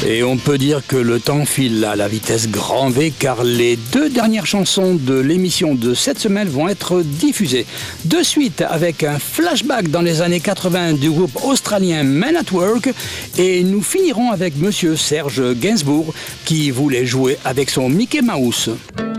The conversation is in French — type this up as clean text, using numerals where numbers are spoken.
Et on peut dire que le temps file à la vitesse grand V car les deux dernières chansons de l'émission de cette semaine vont être diffusées. De suite avec un flashback dans les années 80 du groupe australien Men at Work et nous finirons avec monsieur Serge Gainsbourg qui voulait jouer avec son Mickey Mouse.